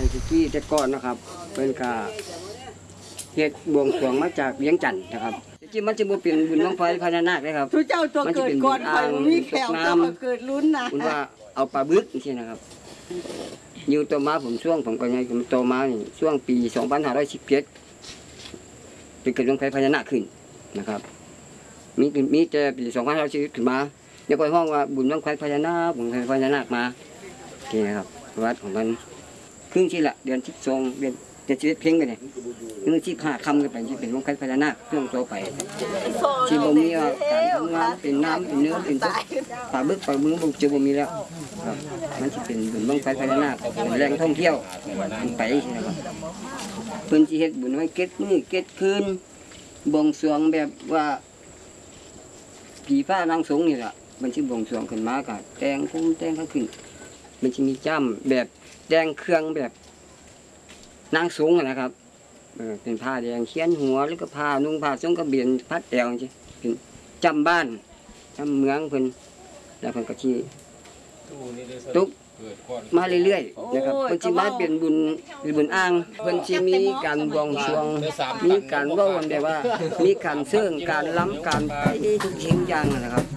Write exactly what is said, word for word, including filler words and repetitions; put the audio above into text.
สกี้แต่ก่อนนะครับเป็นกาเฮ็ดบวงสรวงมาจากเลี้ยงจันทร์นะครับจริงมันจะบ่เป็นบุญบั้งไฟพญานาคเลยครับทุเจ้าตัวเกิดก่อนคอยมีแขวตัวเกิดลุ้นนะคุณว่าเอาปลาบึกนี่นะครับอยู่ตัวมาผมช่วงผมก็ไงผมโตมานี่ช่วงปีสองพันห้าร้อยสิบเจ็ดเป็นเกิดบั้งไฟพญานาคขึ้นนะครับมีมีแต่ปีสองพันห้าร้อยสิบขึ้นมาอย่าไปห้องว่าบุญบั้งไฟพญานาคบุญบั้งไฟพญานาคมานี่นะครับวัดของมันครึ่งที่ละเดือนที่สองเดือนจะชีวิตเพ่งกันเนี่ยนึกที่ขาคำกันไปที่เป็นบั้งไฟพญานาคเรื่องโตไปที่บ่มีว่าการทำงานเป็นน้ำเป็นเนื้อเป็นตุ๊กปลาบึกปลาบึ้งบุกจะบ่มีแล้วมันจะเป็นบุญบั้งไฟพญานาคเป็นแหล่งท่องเที่ยวเป็นไปนะครับเพิ่นสิเฮ็ดบุญไว้เก็ดมื้อเก็ดคืนบวงสรวงแบบว่าผีฟ้านางสงนี่ล่ะมันสิบวงสรวงขึ้นมาก็แต่งพุ่มแต่งเขาขึ้นมันสิมีจ้ำแบบแดงเครื่องแบบนางสงนะครับเออเป็นผ้าแดงเขียนหัวหรือก็ผ้านุ่งผ้าทรงกระเบียนพัดแอวจังเป็นจำบ้านจำเมืองเพิ่นแล้วเพิ่นก็สิตุกมาเรื่อยๆนะครับเพิ่นสิมาเป็นบุญเป็นบุญอ้างเพิ่นสิมีการบวงสรวงมีการเว้ากันแบบว่ามีการเชิงการล้ำการไปทุกสิ่งอย่างนะครับ